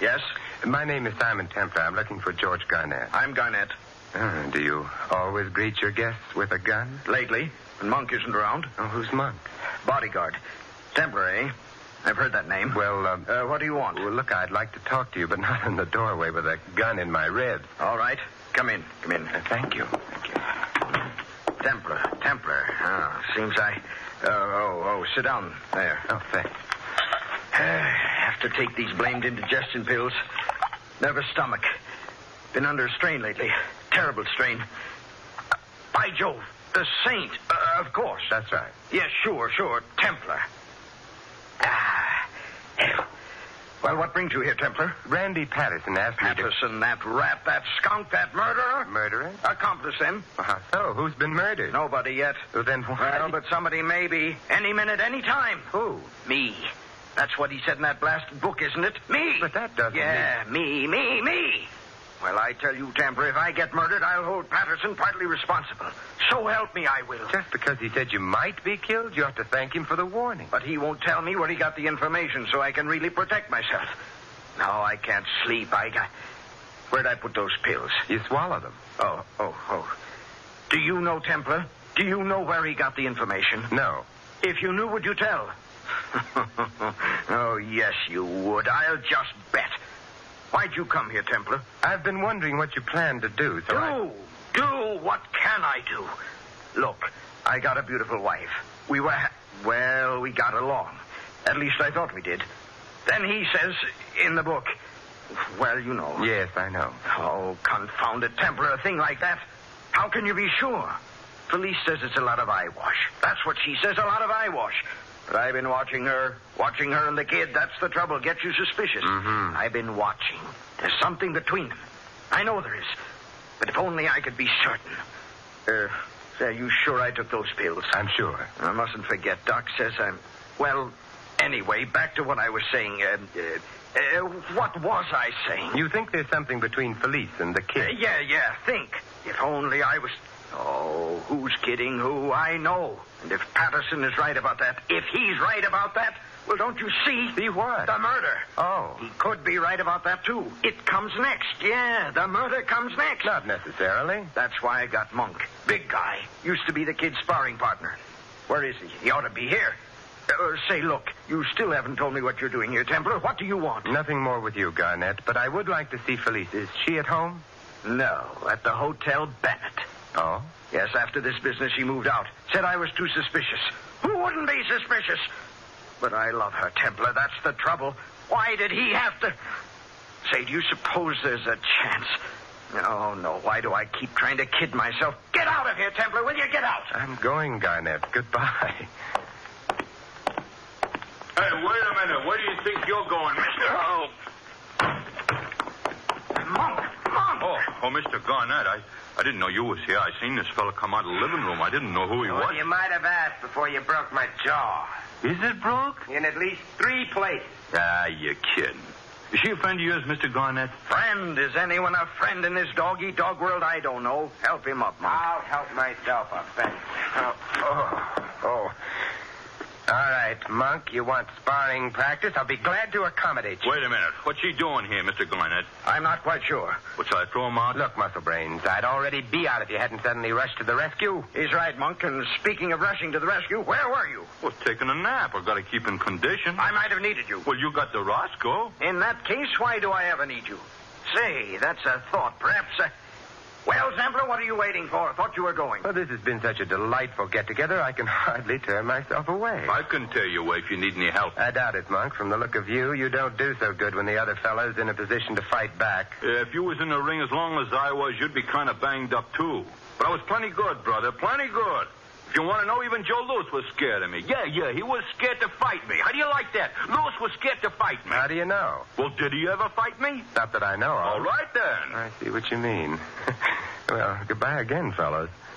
Yes? My name is Simon Templar. I'm looking for George Garnett. I'm Garnett. Do you always greet your guests with a gun? Lately, when Monk isn't around. Oh, who's Monk? Bodyguard. Templar, eh? I've heard that name. Well, what do you want? Well, look, I'd like to talk to you, but not in the doorway with a gun in my ribs. All right. Come in. Thank you. Templar. Seems sit down there. Oh, thanks. Have to take these blamed indigestion pills. Nervous stomach. Been under a strain lately. Terrible strain. By Jove, the Saint. Of course. That's right. Yes, sure. Templar. Well, what brings you here, Templar? Randy Patterson asked me Patterson, that rat, that skunk, that murderer? Murderer? Accomplice, then. So, who's been murdered? Nobody yet. Well, then why? Well, but somebody may be. Any minute, any time. Who? Me. That's what he said in that blasted book, isn't it? Me. But that doesn't mean... me. Well, I tell you, Templar, if I get murdered, I'll hold Patterson partly responsible. So help me, I will. Just because he said you might be killed, you ought to thank him for the warning. But he won't tell me where he got the information so I can really protect myself. Now I can't sleep. Where'd I put those pills? You swallow them. Oh. Do you know, Templar? Do you know where he got the information? No. If you knew, would you tell? Oh, yes, you would. I'll just bet. Why'd you come here, Templar? I've been wondering what you plan to do, so Do? What can I do? Look, I got a beautiful wife. We got along. At least I thought we did. Then he says, in the book, well, you know. Yes, I know. Oh, confound it, Templar, a thing like that. How can you be sure? Felice says it's a lot of eyewash. That's what she says, a lot of eyewash. But I've been watching her and the kid. That's the trouble. Gets you suspicious. Mm-hmm. I've been watching. There's something between them. I know there is. But if only I could be certain. Are you sure I took those pills? I'm sure. I mustn't forget. Doc says I'm... Well, anyway, back to what I was saying. What was I saying? You think there's something between Felice and the kid? Yeah, think. If only I was... Oh, who's kidding who? I know. And if Patterson is right about that, if he's right about that, well, don't you see? See what? The murder. Oh. He could be right about that, too. It comes next. Yeah, the murder comes next. Not necessarily. That's why I got Monk. Big guy. Used to be the kid's sparring partner. Where is he? He ought to be here. Say, look, you still haven't told me what you're doing here, Templar. What do you want? Nothing more with you, Garnett, but I would like to see Felice. Is she at home? No, at the Hotel Bennett. Oh? Yes, after this business, she moved out. Said I was too suspicious. Who wouldn't be suspicious? But I love her, Templar. That's the trouble. Why did he have to... Say, do you suppose there's a chance? No. Why do I keep trying to kid myself? Get out of here, Templar. Will you get out? I'm going, Garnett. Goodbye. Hey, wait a minute. Where do you think you're going, mister? Oh. Monk! Oh, Mr. Garnett, I didn't know you was here. I seen this fella come out of the living room. I didn't know who he was. Well, you might have asked before you broke my jaw. Is it broke? In at least 3 places. You're kidding. Is she a friend of yours, Mr. Garnett? Friend? Is anyone a friend in this dog-eat-dog world? I don't know. Help him up, Monk. I'll help myself up, thanks. Oh. All right, Monk, you want sparring practice? I'll be glad to accommodate you. Wait a minute. What's she doing here, Mr. Garnett? I'm not quite sure. What, shall I throw him out? Look, Muscle Brains, I'd already be out if you hadn't suddenly rushed to the rescue. He's right, Monk. And speaking of rushing to the rescue, where were you? Well, taking a nap. I've got to keep in condition. I might have needed you. Well, you got the Roscoe. In that case, why do I ever need you? Say, that's a thought. Perhaps... Well, Templar, what are you waiting for? I thought you were going. Well, this has been such a delightful get-together, I can hardly tear myself away. I can tear you away if you need any help. I doubt it, Monk. From the look of you, you don't do so good when the other fellow's in a position to fight back. If you was in the ring as long as I was, you'd be kind of banged up, too. But I was plenty good, brother. Plenty good. If you want to know, even Joe Louis was scared of me. Yeah, he was scared to fight me. How do you like that? Louis was scared to fight me. How do you know? Well, did he ever fight me? Not that I know of. All right, then. I see what you mean. Well, goodbye again, fellows.